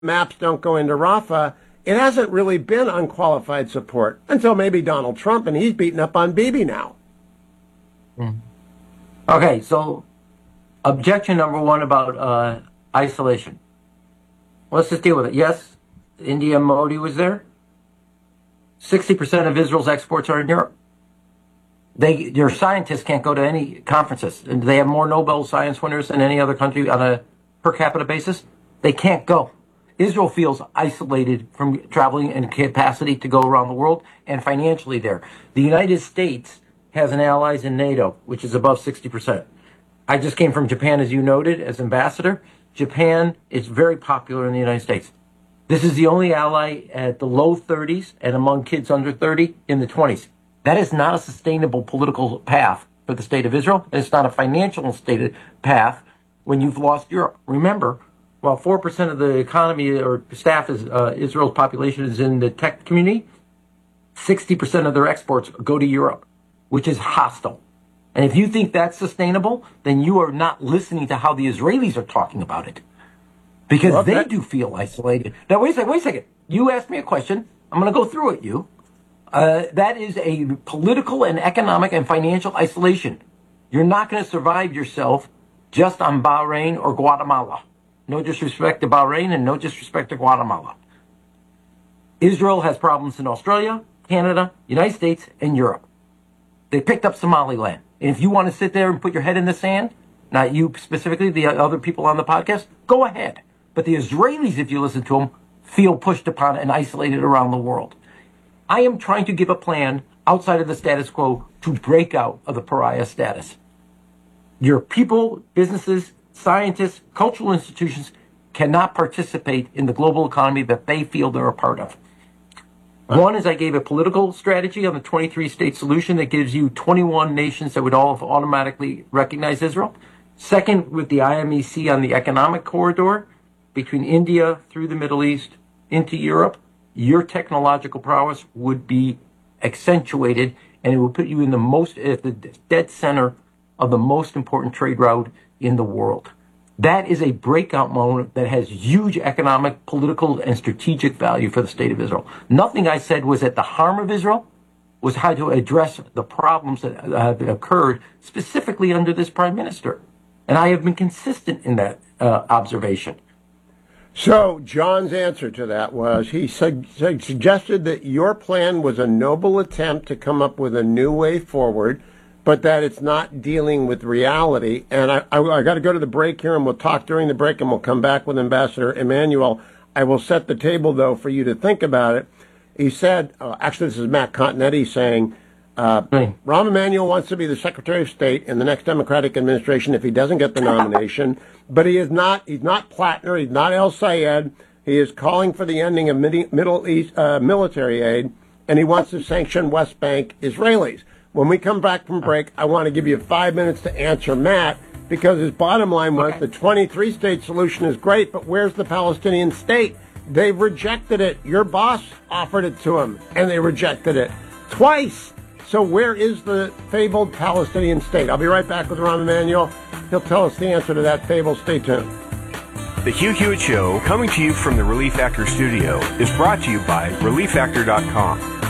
maps don't go into Rafah, it hasn't really been unqualified support until maybe Donald Trump, and he's beating up on Bibi now. Okay, so objection number one about isolation. Let's just deal with it. Yes, India Modi was there. 60% of Israel's exports are in Europe. Your scientists can't go to any conferences, and they have more Nobel Science winners than any other country on a per capita basis. They can't go. Israel feels isolated from traveling and capacity to go around the world and financially there. The United States has an allies in NATO, which is above 60%. I just came from Japan, as you noted, as ambassador. Japan is very popular in the United States. This is the only ally at the low 30s and among kids under 30 in the 20s. That is not a sustainable political path for the state of Israel. It's not a financial stated path when you've lost Europe. Remember, while 4% of the economy or staff is Israel's population is in the tech community, 60% of their exports go to Europe, which is hostile. And if you think that's sustainable, then you are not listening to how the Israelis are talking about it. Because they do feel isolated. Now, wait a second. You asked me a question. I'm going to go through it, that is a political and economic and financial isolation. You're not going to survive yourself just on Bahrain or Guatemala. No disrespect to Bahrain and no disrespect to Guatemala. Israel has problems in Australia, Canada, United States, and Europe. They picked up Somaliland. And if you want to sit there and put your head in the sand, not you specifically, the other people on the podcast, go ahead. But the Israelis, if you listen to them, feel pushed upon and isolated around the world. I am trying to give a plan outside of the status quo to break out of the pariah status. Your people, businesses, scientists, cultural institutions cannot participate in the global economy that they feel they're a part of. One is I gave a political strategy on the 23-state solution that gives you 21 nations that would all automatically recognize Israel. Second, with the IMEC on the economic corridor between India through the Middle East into Europe, your technological prowess would be accentuated, and it would put you in at the dead center of the most important trade route in the world. That is a breakout moment that has huge economic, political, and strategic value for the state of Israel. Nothing I said was at the harm of Israel, was how to address the problems that have occurred specifically under this prime minister. And I have been consistent in that observation. So John's answer to that was he suggested that your plan was a noble attempt to come up with a new way forward, but that it's not dealing with reality. And I got to go to the break here, and we'll talk during the break, and we'll come back with Ambassador Emmanuel. I will set the table, though, for you to think about it. He said, actually, this is Matt Continetti saying, Rahm Emanuel wants to be the Secretary of State in the next Democratic administration if he doesn't get the nomination. But he's not Plattner, he's not El Sayed. He is calling for the ending of Middle East military aid, and he wants to sanction West Bank Israelis. When we come back from break, I want to give you 5 minutes to answer Matt, because his bottom line was the 23-state solution is great, but where's the Palestinian state? They've rejected it. Your boss offered it to him, and they rejected it twice. So where is the fabled Palestinian state? I'll be right back with Rahm Emanuel. He'll tell us the answer to that fable. Stay tuned. The Hugh Hewitt Show, coming to you from the Relief Factor studio, is brought to you by ReliefFactor.com.